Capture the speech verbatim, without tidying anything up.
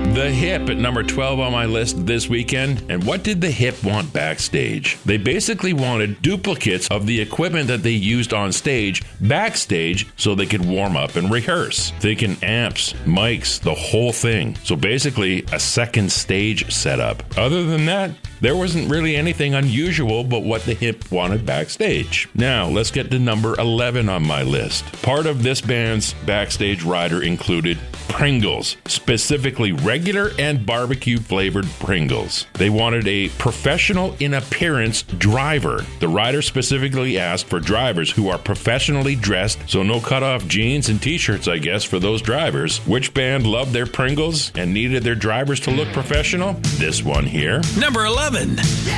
The Hip at number twelve on my list this weekend. And what did The Hip want backstage? They basically wanted duplicates of the equipment that they used on stage backstage so they could warm up and rehearse. Thinking amps, mics, the whole thing. So basically a second stage setup. Other than that, there wasn't really anything unusual but what The Hip wanted backstage. Now, let's get to number eleven on my list. Part of this band's backstage rider included Pringles, specifically regular and barbecue flavored Pringles. They wanted a professional in appearance driver. The rider specifically asked for drivers who are professionally dressed, so no cutoff jeans and t-shirts, I guess, for those drivers. Which band loved their Pringles and needed their drivers to look professional? This one here. Number eleven. Yeah!